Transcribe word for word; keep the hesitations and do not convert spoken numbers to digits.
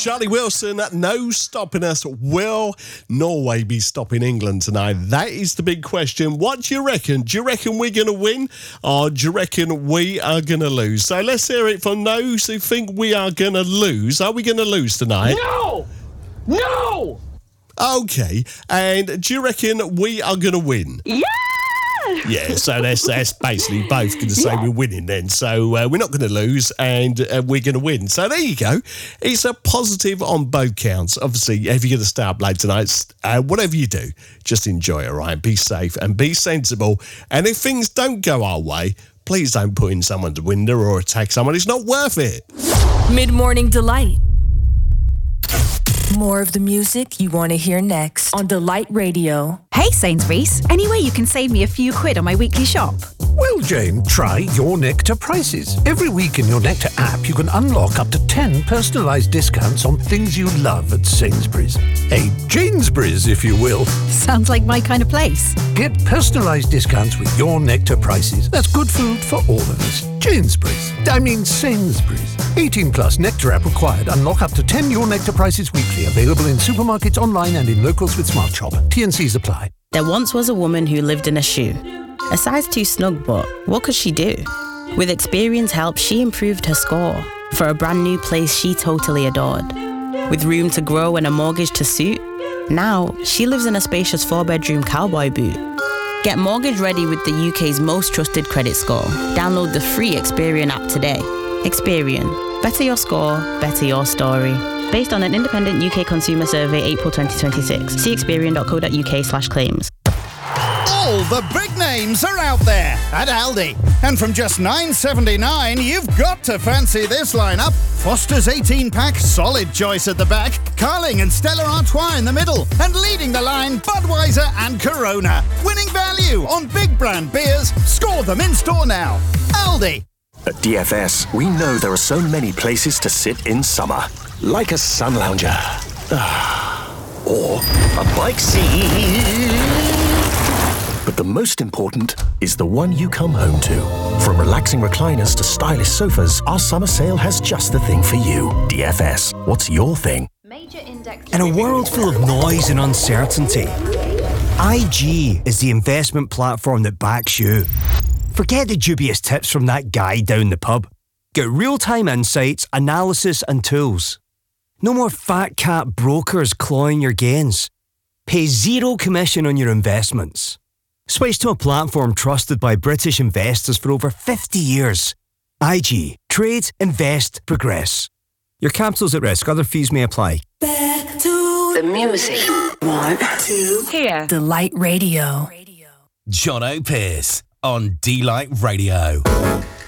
Charlie Wilson, no stopping us. Will Norway be stopping England tonight? That is the big question. What do you reckon? Do you reckon we're going to win, or do you reckon we are going to lose? So let's hear it from those who think we are going to lose. Are we going to lose tonight? No! No! Okay, and do you reckon we are going to win? Yeah! Yeah, so that's, that's basically both going to say Yeah. we're winning then. So uh, we're not going to lose, and uh, we're going to win. So there you go. It's a positive on both counts. Obviously, if you're going to stay up late tonight, uh, whatever you do, just enjoy it, all right? Be safe and be sensible. And if things don't go our way, please don't put in someone's window or attack someone. It's not worth it. Mid-Morning Delight. More of the music you want to hear next on Delight Radio. Hey Sainsbury's, any way you can save me a few quid on my weekly shop? Well, Jane, try Your Nectar prices. Every week in Your Nectar app, you can unlock up to ten personalised discounts on things you love at Sainsbury's. A Janesbury's, if you will. Sounds like my kind of place. Get personalised discounts with Your Nectar prices. That's good food for all of us. Janesbury's. I mean Sainsbury's. eighteen plus Nectar app required. Unlock up to ten Your Nectar prices weekly. Available in supermarkets, online and in locals with Smart Shop. T and C's apply. There once was a woman who lived in a shoe. A size too snug, but what could she do? With Experian's help, she improved her score for a brand new place she totally adored. With room to grow and a mortgage to suit, now she lives in a spacious four-bedroom cowboy boot. Get mortgage ready with the U K's most trusted credit score. Download the free Experian app today. Experian. Better your score, better your story. Based on an independent U K consumer survey, April twenty twenty-six. See experian.co.uk slash claims. All the big names are out there at Aldi. And from just nine seventy-nine, you've got to fancy this lineup. Foster's eighteen pack, solid choice at the back. Carling and Stella Artois in the middle. And leading the line, Budweiser and Corona. Winning value on big brand beers. Score them in store now. Aldi. At D F S, we know there are so many places to sit in summer. Like a sun lounger. Or a bike seat. But the most important is the one you come home to. From relaxing recliners to stylish sofas, our summer sale has just the thing for you. D F S, what's your thing? In a world full of noise and uncertainty, I G is the investment platform that backs you. Forget the dubious tips from that guy down the pub. Get real-time insights, analysis and tools. No more fat cat brokers clawing your gains. Pay zero commission on your investments. Switch to a platform trusted by British investors for over fifty years. I G. Trade, invest, progress. Your capital's at risk. Other fees may apply. Back to the music. One, two, here. Delight Radio. John O'Pearce on Delight Radio.